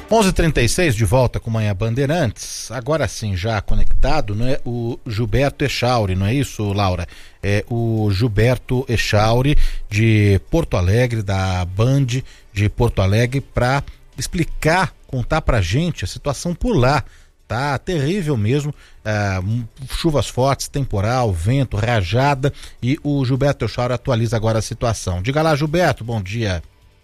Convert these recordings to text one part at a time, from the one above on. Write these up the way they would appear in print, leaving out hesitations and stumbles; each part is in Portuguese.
11h36, de volta com Manhã Bandeirantes. Agora sim, já conectado, não é? O Gilberto Echauri, não é isso, Laura? É o Gilberto Echauri, de Porto Alegre, da Band de Porto Alegre, para explicar, contar pra gente a situação por lá. Tá terrível mesmo, chuvas fortes, temporal, vento, rajada, e o Gilberto Echauri atualiza agora a situação. Diga lá, Gilberto, bom dia.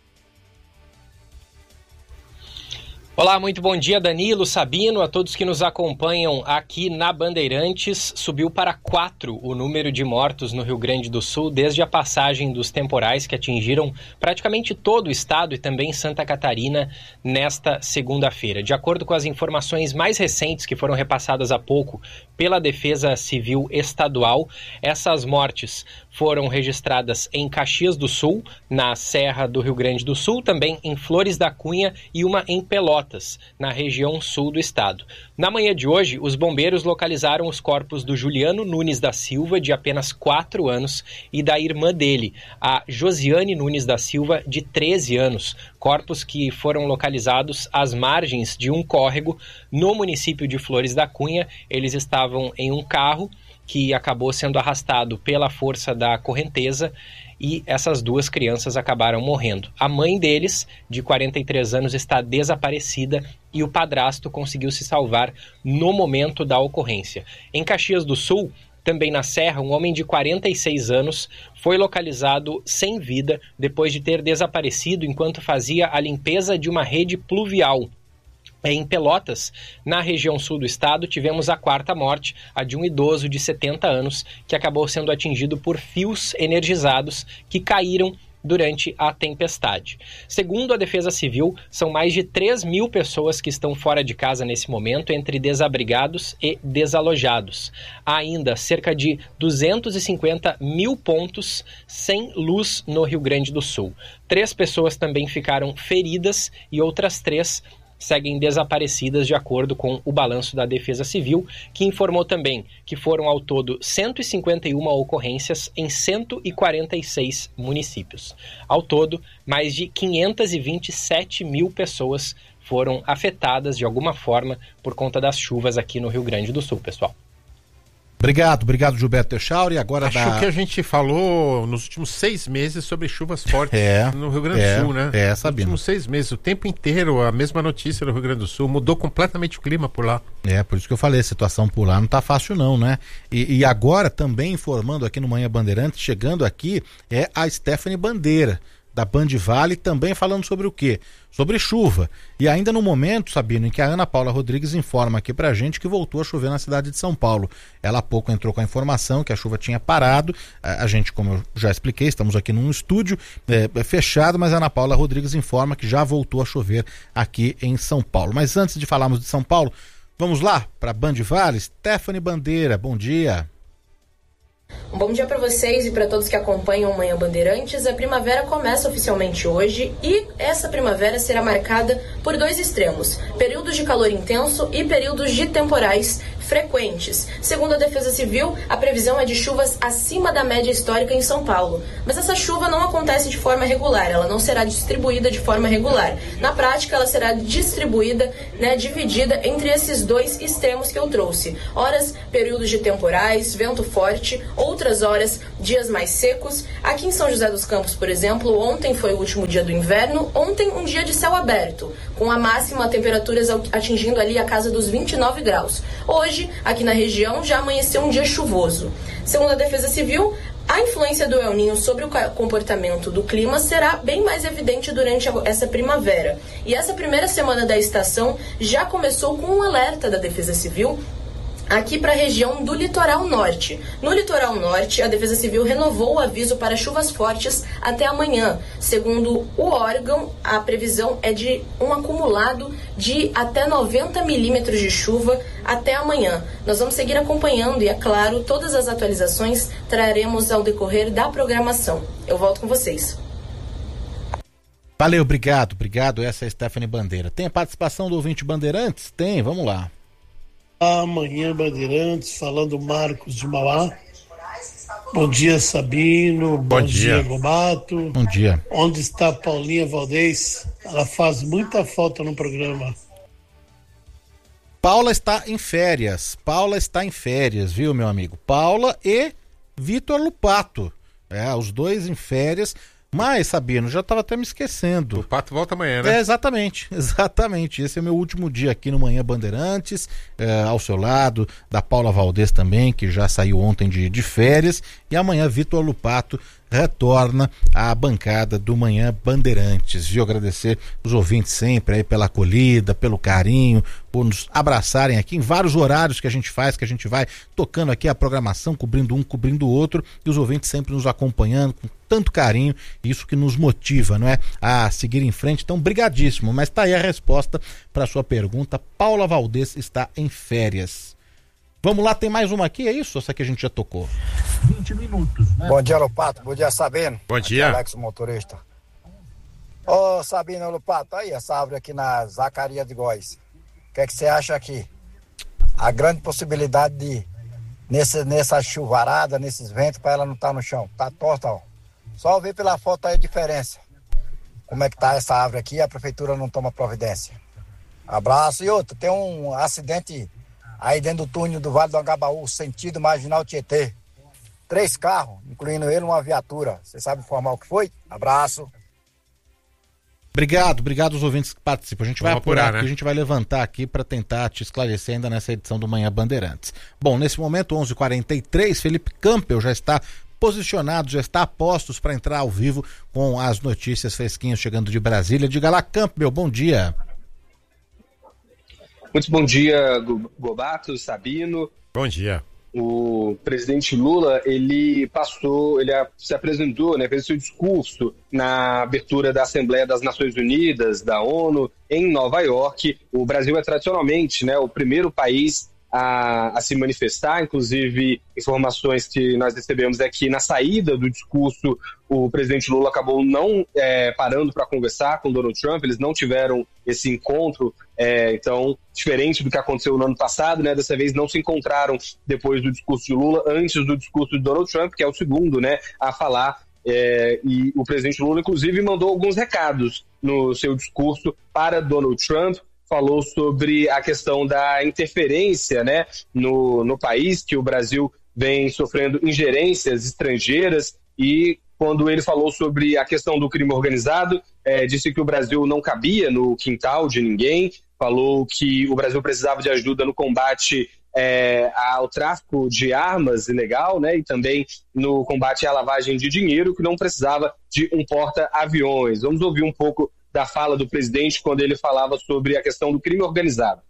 Olá, muito bom dia, Danilo, Sabino, a todos que nos acompanham aqui na Bandeirantes. Subiu para 4 o número de mortos no Rio Grande do Sul desde a passagem dos temporais que atingiram praticamente todo o estado e também Santa Catarina nesta segunda-feira. De acordo com as informações mais recentes que foram repassadas há pouco pela Defesa Civil Estadual, essas mortes foram registradas em Caxias do Sul, na Serra do Rio Grande do Sul, também em Flores da Cunha e uma em Pelotas, na região sul do estado. Na manhã de hoje, os bombeiros localizaram os corpos do Juliano Nunes da Silva, de apenas 4 anos, e da irmã dele, a Josiane Nunes da Silva, de 13 anos. Corpos que foram localizados às margens de um córrego no município de Flores da Cunha. Eles estavam em um carro que acabou sendo arrastado pela força da correnteza e essas duas crianças acabaram morrendo. A mãe deles, de 43 anos, está desaparecida e o padrasto conseguiu se salvar no momento da ocorrência. Em Caxias do Sul, também na Serra, um homem de 46 anos foi localizado sem vida depois de ter desaparecido enquanto fazia a limpeza de uma rede pluvial. Em Pelotas, na região sul do estado, tivemos a 4ª morte, a de um idoso de 70 anos, que acabou sendo atingido por fios energizados que caíram durante a tempestade. Segundo a Defesa Civil, são mais de 3.000 pessoas que estão fora de casa nesse momento, entre desabrigados e desalojados. Há ainda cerca de 250 mil pontos sem luz no Rio Grande do Sul. 3 pessoas também ficaram feridas e outras 3 seguem desaparecidas, de acordo com o balanço da Defesa Civil, que informou também que foram ao todo 151 ocorrências em 146 municípios. Ao todo, mais de 527 mil pessoas foram afetadas de alguma forma por conta das chuvas aqui no Rio Grande do Sul, pessoal. Obrigado, Gilberto Echauri. Agora Acho que a gente falou nos últimos 6 meses sobre chuvas fortes no Rio Grande do Sul, né? Sabino. Nos últimos 6 meses, o tempo inteiro, a mesma notícia no Rio Grande do Sul, mudou completamente o clima por lá. Por isso que eu falei, a situação por lá não tá fácil não, né? E agora também informando aqui no Manhã Bandeirantes, chegando aqui, é a Stephanie Bandeira, da Band Vale, também falando sobre o quê? Sobre chuva. E ainda no momento, Sabino, em que a Ana Paula Rodrigues informa aqui pra gente que voltou a chover na cidade de São Paulo. Ela há pouco entrou com a informação que a chuva tinha parado. A gente, como eu já expliquei, estamos aqui num estúdio fechado, mas a Ana Paula Rodrigues informa que já voltou a chover aqui em São Paulo. Mas antes de falarmos de São Paulo, vamos lá para Band Vale. Stephanie Bandeira, bom dia. Um bom dia para vocês e para todos que acompanham o Manhã Bandeirantes. A primavera começa oficialmente hoje e essa primavera será marcada por 2 extremos: períodos de calor intenso e períodos de temporais frequentes. Segundo a Defesa Civil, a previsão é de chuvas acima da média histórica em São Paulo. Mas essa chuva não acontece de forma regular, ela não será distribuída de forma regular. Na prática, ela será distribuída, dividida entre esses 2 extremos que eu trouxe. Horas, períodos de temporais, vento forte, outras horas, dias mais secos. Aqui em São José dos Campos, por exemplo, ontem foi o último dia do inverno, ontem um dia de céu aberto, com a máxima temperaturas atingindo ali a casa dos 29 graus. Hoje, aqui na região, já amanheceu um dia chuvoso. Segundo a Defesa Civil, a influência do El Niño sobre o comportamento do clima será bem mais evidente durante essa primavera. E essa primeira semana da estação já começou com um alerta da Defesa Civil aqui para a região do litoral norte. No litoral norte, a Defesa Civil renovou o aviso para chuvas fortes até amanhã. Segundo o órgão, a previsão é de um acumulado de até 90 milímetros de chuva até amanhã. Nós vamos seguir acompanhando e, é claro, todas as atualizações traremos ao decorrer da programação. Eu volto com vocês. Valeu, obrigado. Essa é a Stephanie Bandeira. Tem a participação do ouvinte Bandeirantes? Tem, vamos lá. Amanhã Bandeirantes, falando Marcos de Mauá. Bom dia, Sabino. Bom dia, Gobato. Bom dia. Onde está Paulinha Valdez? Ela faz muita falta no programa. Paula está em férias, viu, meu amigo? Paula e Vitor Lupato, os dois em férias, mas, Sabino, já estava até me esquecendo. Lupato volta amanhã, né? Exatamente, esse é o meu último dia aqui no Manhã Bandeirantes, ao seu lado, da Paula Valdez também, que já saiu ontem de férias, e amanhã Vitor Lupato retorna à bancada do Manhã Bandeirantes, viu? Agradecer os ouvintes sempre aí pela acolhida, pelo carinho, por nos abraçarem aqui em vários horários que a gente vai tocando aqui a programação, cobrindo um, cobrindo o outro, e os ouvintes sempre nos acompanhando com tanto carinho, isso que nos motiva, não é? A seguir em frente. Então, brigadíssimo, mas tá aí a resposta para a sua pergunta. Paula Valdez está em férias. Vamos lá, tem mais uma aqui, é isso? Essa que a gente já tocou. 20 minutos, né? Bom dia, Lupato. Bom dia, Sabino. Bom dia. Aqui é Alex, motorista. Ô, Sabino, Lupato, aí essa árvore aqui na Zacaria de Góis. O que é que você acha aqui? A grande possibilidade de, nessa chuvarada, nesses ventos, para ela não estar no chão. Tá torta, ó. Só ver pela foto aí a diferença. Como é que tá essa árvore aqui, a prefeitura não toma providência. Abraço. E outro, tem um acidente aí dentro do túnel do Vale do Angabaú, sentido Marginal Tietê. 3 carros, incluindo ele, uma viatura. Você sabe informar o que foi? Abraço. Obrigado aos ouvintes que participam. A gente vai apurar, né? A gente vai levantar aqui para tentar te esclarecer ainda nessa edição do Manhã Bandeirantes. Bom, nesse momento, 11h43, Felipe Campbell já está posicionado, já está a postos para entrar ao vivo com as notícias fresquinhas chegando de Brasília. Diga lá, Campbell, bom dia. Muito bom dia, Gobato, Sabino. Bom dia. O presidente Lula, ele se apresentou, né, fez seu discurso na abertura da Assembleia das Nações Unidas, da ONU, em Nova York. O Brasil é tradicionalmente, né, o primeiro país a se manifestar. Inclusive, informações que nós recebemos é que na saída do discurso o presidente Lula acabou não parando para conversar com Donald Trump. Eles não tiveram esse encontro, então, diferente do que aconteceu no ano passado, né? Dessa vez não se encontraram depois do discurso de Lula, antes do discurso de Donald Trump, que é o segundo, né, a falar. E o presidente Lula, inclusive, mandou alguns recados no seu discurso para Donald Trump. Falou sobre a questão da interferência, né, no país, que o Brasil vem sofrendo ingerências estrangeiras, e quando ele falou sobre a questão do crime organizado, disse que o Brasil não cabia no quintal de ninguém, falou que o Brasil precisava de ajuda no combate ao tráfico de armas ilegal, né, e também no combate à lavagem de dinheiro, que não precisava de um porta-aviões. Vamos ouvir um pouco da fala do presidente quando ele falava sobre a questão do crime organizado.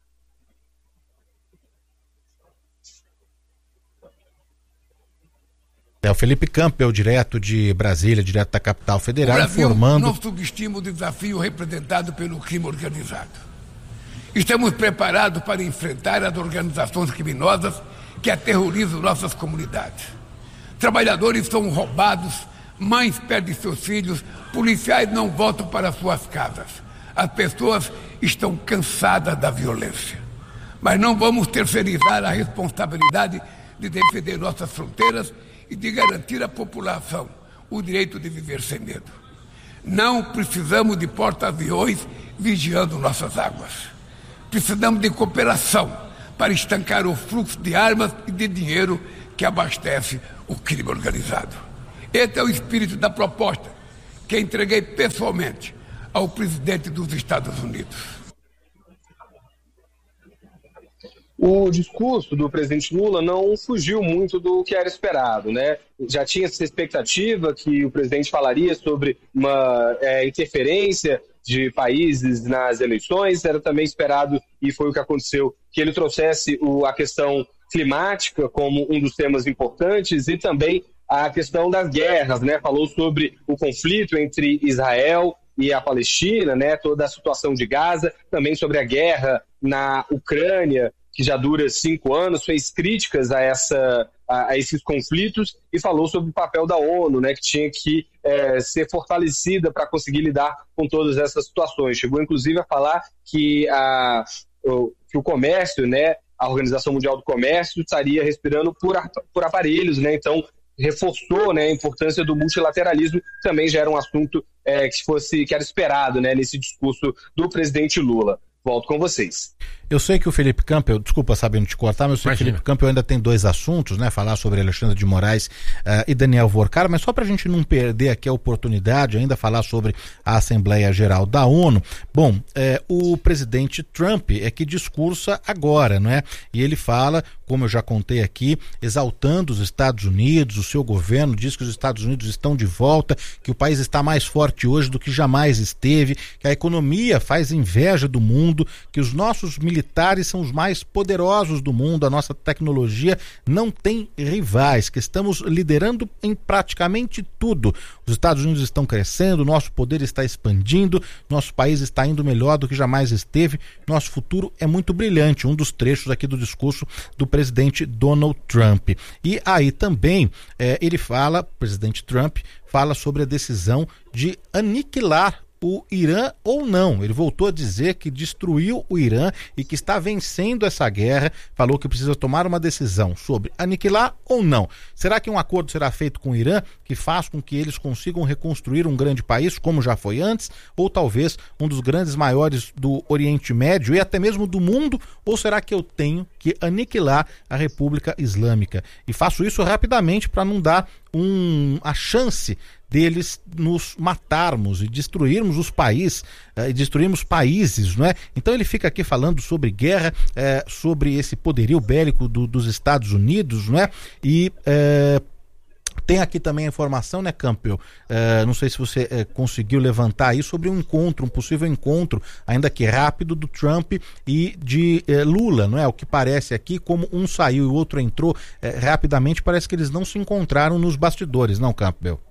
O Felipe Campbell, direto de Brasília, direto da capital federal, o Brasil informando... não subestima o desafio representado pelo crime organizado. Estamos preparados para enfrentar as organizações criminosas que aterrorizam nossas comunidades. Trabalhadores são roubados, mães perdem seus filhos, policiais não voltam para suas casas. As pessoas estão cansadas da violência. Mas não vamos terceirizar a responsabilidade de defender nossas fronteiras e de garantir à população o direito de viver sem medo. Não precisamos de porta-aviões vigiando nossas águas. Precisamos de cooperação para estancar o fluxo de armas e de dinheiro que abastece o crime organizado. Esse é o espírito da proposta que entreguei pessoalmente ao presidente dos Estados Unidos. O discurso do presidente Lula não fugiu muito do que era esperado, né? Já tinha essa expectativa que o presidente falaria sobre uma interferência de países nas eleições. Era também esperado, e foi o que aconteceu, que ele trouxesse a questão climática como um dos temas importantes e também a questão das guerras, né? Falou sobre o conflito entre Israel e a Palestina, né? Toda a situação de Gaza, também sobre a guerra na Ucrânia, que já dura 5 anos, fez críticas a esses conflitos e falou sobre o papel da ONU, né, que tinha que ser fortalecida para conseguir lidar com todas essas situações. Chegou, inclusive, a falar que o comércio, né, a Organização Mundial do Comércio, estaria respirando por aparelhos, né, então reforçou, né, a importância do multilateralismo, também já era um assunto que era esperado, né, nesse discurso do presidente Lula. Volto com vocês. Eu sei que o Felipe Campbell, desculpa sabendo te cortar, mas eu sei que o Felipe Campbell ainda tem 2 assuntos, né? Falar sobre Alexandre de Moraes e Daniel Vorcara, mas só para a gente não perder aqui a oportunidade, ainda falar sobre a Assembleia Geral da ONU. Bom, o presidente Trump é que discursa agora, não é? E ele fala, como eu já contei aqui, exaltando os Estados Unidos, o seu governo diz que os Estados Unidos estão de volta, que o país está mais forte hoje do que jamais esteve, que a economia faz inveja do mundo, que os nossos militares são os mais poderosos do mundo, a nossa tecnologia não tem rivais, que estamos liderando em praticamente tudo. Os Estados Unidos estão crescendo, nosso poder está expandindo, nosso país está indo melhor do que jamais esteve, nosso futuro é muito brilhante, um dos trechos aqui do discurso do presidente Donald Trump. E aí também ele fala, o presidente Trump fala sobre a decisão de aniquilar o Irã ou não. Ele voltou a dizer que destruiu o Irã e que está vencendo essa guerra, falou que precisa tomar uma decisão sobre aniquilar ou não. Será que um acordo será feito com o Irã que faz com que eles consigam reconstruir um grande país como já foi antes, ou talvez um dos grandes maiores do Oriente Médio e até mesmo do mundo, ou será que eu tenho que aniquilar a República Islâmica? E faço isso rapidamente para não dar a chance deles nos matarmos e destruirmos os países, não é? Então ele fica aqui falando sobre guerra, sobre esse poderio bélico dos Estados Unidos, não é? E tem aqui também a informação, né, Campbell? Não sei se você conseguiu levantar aí sobre um possível encontro, ainda que rápido, do Trump e de Lula, não é? O que parece aqui, como um saiu e o outro entrou rapidamente, parece que eles não se encontraram nos bastidores, não, Campbell?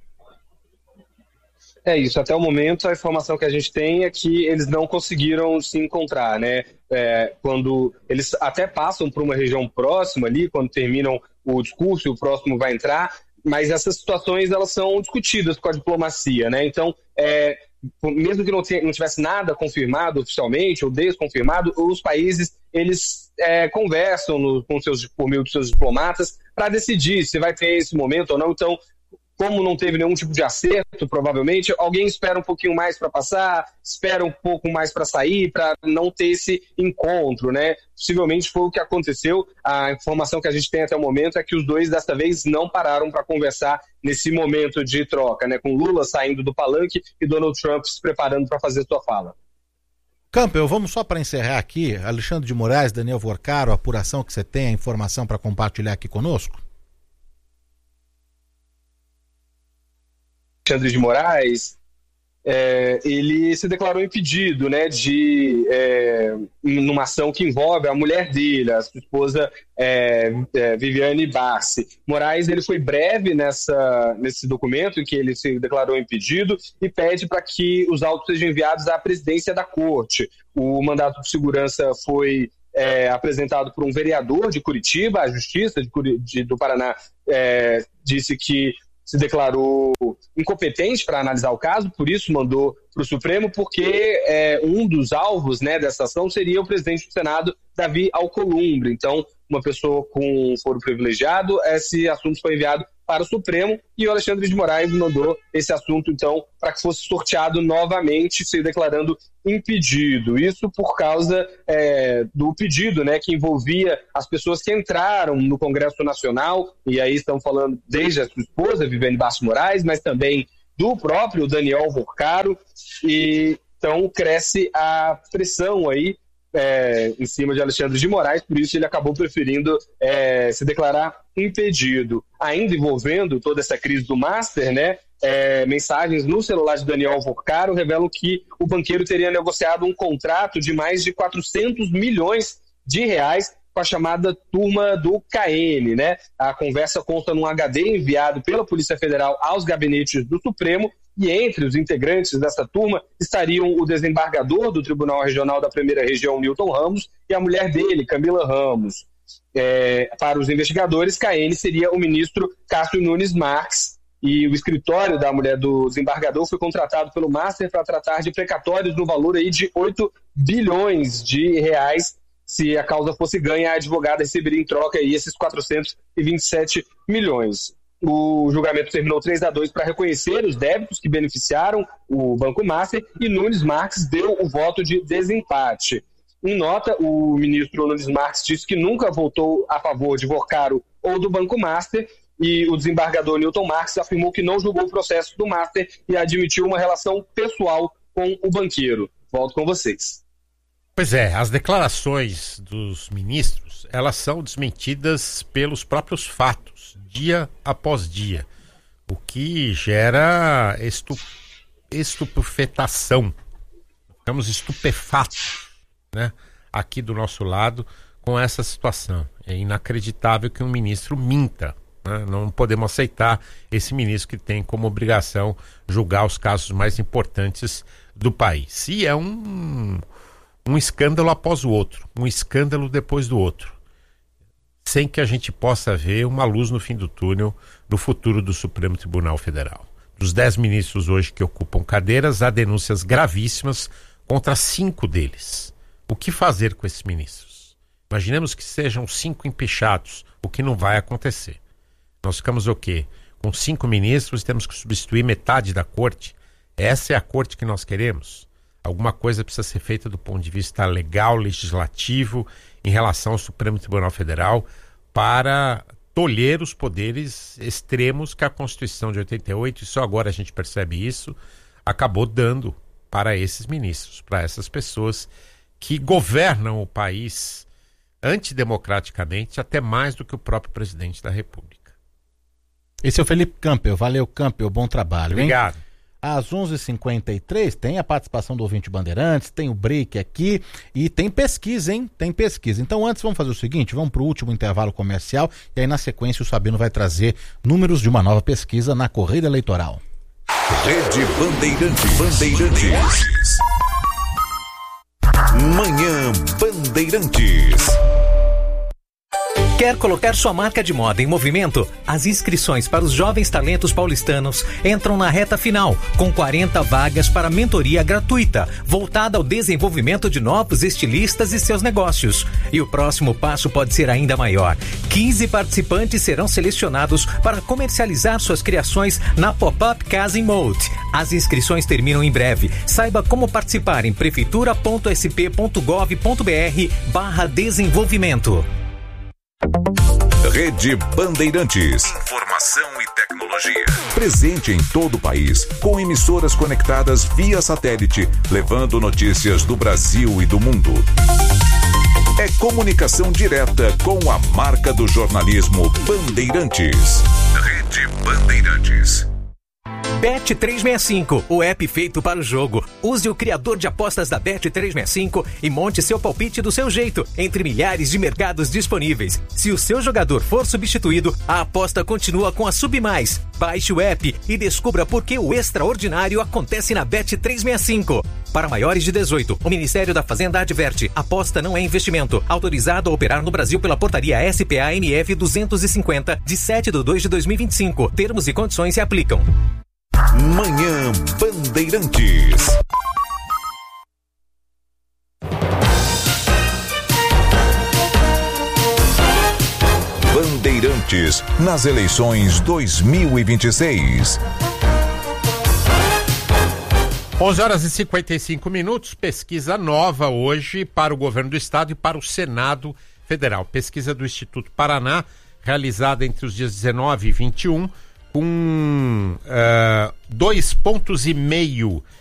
É isso, até o momento a informação que a gente tem é que eles não conseguiram se encontrar, né? Quando eles até passam por uma região próxima ali, quando terminam o discurso, o próximo vai entrar, mas essas situações elas são discutidas com a diplomacia, né? Então, mesmo que não tivesse nada confirmado oficialmente ou desconfirmado, os países eles conversam por meio dos seus diplomatas para decidir se vai ter esse momento ou não. Então, como não teve nenhum tipo de acerto, provavelmente, alguém espera um pouquinho mais para passar, espera um pouco mais para sair, para não ter esse encontro, né? Possivelmente foi o que aconteceu. A informação que a gente tem até o momento é que os dois, desta vez, não pararam para conversar nesse momento de troca, né? Com Lula saindo do palanque e Donald Trump se preparando para fazer sua fala. Campbell, vamos só para encerrar aqui. Alexandre de Moraes, Daniel Vorcara, a apuração que você tem, a informação para compartilhar aqui conosco? Alexandre de Moraes, ele se declarou impedido, né, numa ação que envolve a mulher dele, a sua esposa Viviane Bassi. Moraes ele foi breve nesse documento em que ele se declarou impedido e pede para que os autos sejam enviados à presidência da corte. O mandato de segurança foi apresentado por um vereador de Curitiba. A Justiça do Paraná disse que se declarou incompetente para analisar o caso, por isso mandou para o Supremo, porque um dos alvos, né, dessa ação seria o presidente do Senado, Davi Alcolumbre. Então, uma pessoa com foro privilegiado, esse assunto foi enviado para o Supremo e o Alexandre de Moraes mandou esse assunto, então, para que fosse sorteado novamente, se declarando impedido. Isso por causa do pedido, né, que envolvia as pessoas que entraram no Congresso Nacional, e aí estão falando desde a sua esposa, Viviane Bassi Moraes, mas também do próprio Daniel Vorcara, e então cresce a pressão aí em cima de Alexandre de Moraes, por isso ele acabou preferindo se declarar impedido. Ainda envolvendo toda essa crise do Master, né, mensagens no celular de Daniel Vorcara revelam que o banqueiro teria negociado um contrato de mais de 400 milhões de reais com a chamada turma do KM, né? A conversa consta num HD enviado pela Polícia Federal aos gabinetes do Supremo, e entre os integrantes dessa turma estariam o desembargador do Tribunal Regional da Primeira Região, Newton Ramos, e a mulher dele, Camila Ramos. Para os investigadores, KM seria o ministro Cássio Nunes Marques, e o escritório da mulher do desembargador foi contratado pelo Master para tratar de precatórios no valor aí de 8 bilhões de reais. Se a causa fosse ganha, a advogada receberia em troca aí esses 427 milhões. o julgamento terminou 3-2 para reconhecer os débitos que beneficiaram o Banco Master e Nunes Marques deu o voto de desempate. Em nota, o ministro Nunes Marques disse que nunca votou a favor de Vocaro ou do Banco Master e o desembargador Newton Marques afirmou que não julgou o processo do Master e admitiu uma relação pessoal com o banqueiro. Volto com vocês. Pois é, as declarações dos ministros, elas são desmentidas pelos próprios fatos, dia após dia, o que gera estupefetação. Ficamos estupefatos, né, aqui do nosso lado com essa situação. É inacreditável que um ministro minta, né? Não podemos aceitar esse ministro que tem como obrigação julgar os casos mais importantes do país. E é um escândalo após o outro, um escândalo depois do outro, sem que a gente possa ver uma luz no fim do túnel no futuro do Supremo Tribunal Federal. Dos 10 ministros hoje que ocupam cadeiras, há denúncias gravíssimas contra 5 deles. O que fazer com esses ministros? Imaginemos que sejam 5 empichados, o que não vai acontecer. Nós ficamos o quê? Com 5 ministros e temos que substituir metade da corte? Essa é a corte que nós queremos? Alguma coisa precisa ser feita do ponto de vista legal, legislativo, em relação ao Supremo Tribunal Federal, para tolher os poderes extremos que a Constituição de 88, e só agora a gente percebe isso, acabou dando para esses ministros, para essas pessoas que governam o país antidemocraticamente até mais do que o próprio presidente da República. Esse é o Felipe Campbell. Valeu, Campbell. Bom trabalho, hein? Obrigado. Às 11h53 tem a participação do ouvinte Bandeirantes, tem o break aqui e tem pesquisa, hein? Tem pesquisa. Então antes vamos fazer o seguinte, vamos para o último intervalo comercial e aí na sequência o Sabino vai trazer números de uma nova pesquisa na corrida eleitoral. Rede Bandeirantes. Manhã Bandeirantes. Quer colocar sua marca de moda em movimento? As inscrições para os jovens talentos paulistanos entram na reta final, com 40 vagas para mentoria gratuita, voltada ao desenvolvimento de novos estilistas e seus negócios. E o próximo passo pode ser ainda maior. 15 participantes serão selecionados para comercializar suas criações na Pop-Up Casa em Mode. As inscrições terminam em breve. Saiba como participar em prefeitura.sp.gov.br/desenvolvimento. Rede Bandeirantes. Informação e tecnologia. Presente em todo o país, com emissoras conectadas via satélite, levando notícias do Brasil e do mundo. É comunicação direta com a marca do jornalismo Bandeirantes. Rede Bandeirantes. Bet365, o app feito para o jogo. Use o criador de apostas da Bet365 e monte seu palpite do seu jeito, entre milhares de mercados disponíveis. Se o seu jogador for substituído, a aposta continua com a Submais. Baixe o app e descubra por que o extraordinário acontece na Bet365. Para maiores de 18, o Ministério da Fazenda adverte: aposta não é investimento. Autorizado a operar no Brasil pela portaria SPA-MF 250, de 7/2/2025. Termos e condições se aplicam. Manhã Bandeirantes. Bandeirantes nas eleições 2026. 11h55, pesquisa nova hoje para o governo do estado e para o Senado Federal. Pesquisa do Instituto Paraná, realizada entre os dias 19 e 21, com 2,5 pontos